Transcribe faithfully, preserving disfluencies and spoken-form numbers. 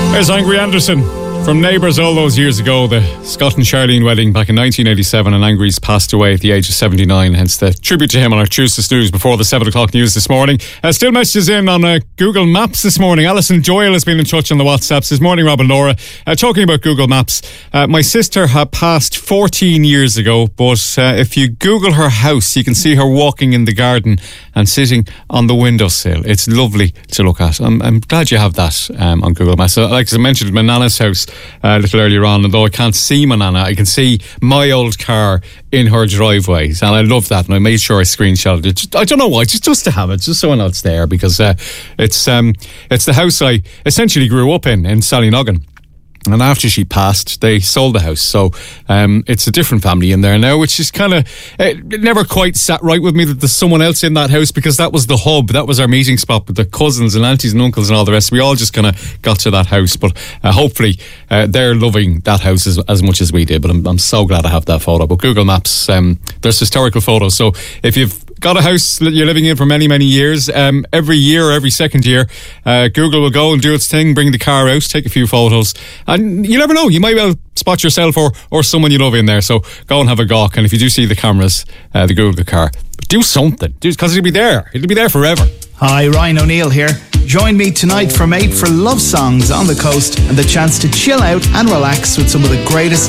There's Angry Anderson from Neighbours all those years ago. The Scott and Charlene wedding back in nineteen eighty-seven, and Angry's passed away at the age of seventy-nine, hence the tribute to him on our Tuesday Snooze before the seven o'clock news this morning. Uh, still messages in on uh, Google Maps this morning. Alison Doyle has been in touch on the WhatsApps this morning. Rob and Laura, uh, talking about Google Maps. Uh, my sister had passed fourteen years ago, but uh, if you Google her house, you can see her walking in the garden and sitting on the windowsill. It's lovely to look at. I'm, I'm glad you have that um, on Google Maps. So, like as I mentioned, my nana's house uh, a little earlier on, and though I can't see my nana, I can see my old car in her driveway, and I love that, and I made sure I screenshotted it. Just, I don't know why, just just to have it, just so I know it's there, because uh, it's um, it's the house I essentially grew up in, in Sallynoggin. And after she passed, they sold the house. So um, it's a different family in there now, which is kind of, it never quite sat right with me that there's someone else in that house, because that was the hub. That was our meeting spot with the cousins and aunties and uncles and all the rest. We all just kind of got to that house. But uh, hopefully uh, they're loving that house as, as much as we did. But I'm, I'm so glad I have that photo. But Google Maps, um, there's historical photos. So if you've got a house that you're living in for many, many years, um, every year or every second year, uh, Google will go and do its thing, bring the car out, take a few photos, and you never know, you might well spot yourself or, or someone you love in there. So go and have a gawk, and if you do see the cameras, uh, the Google car, do something, because it'll be there, it'll be there forever. Hi, Ryan O'Neill here. Join me tonight from eight for Love Songs on the Coast and the chance to chill out and relax with some of the greatest